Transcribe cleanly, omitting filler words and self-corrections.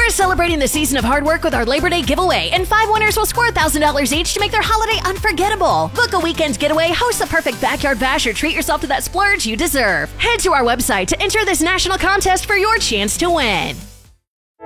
We're celebrating the season of hard work with our Labor Day giveaway, and 5 winners will score $1,000 each to make their holiday unforgettable. Book a weekend getaway, host the perfect backyard bash, or treat yourself to that splurge you deserve. Head to our website to enter this national contest for your chance to win.